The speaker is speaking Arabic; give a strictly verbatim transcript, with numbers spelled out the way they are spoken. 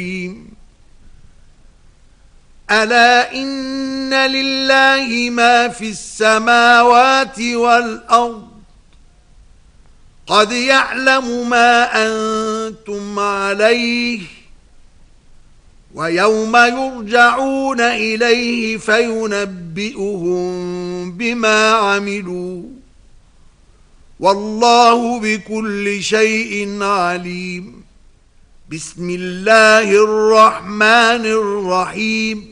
ألا إن لله ما في السماوات والأرض قد يعلم ما أنتم عليه ويوم يرجعون إليه فينبئهم بما عملوا والله بكل شيء عليم. بسم الله الرحمن الرحيم.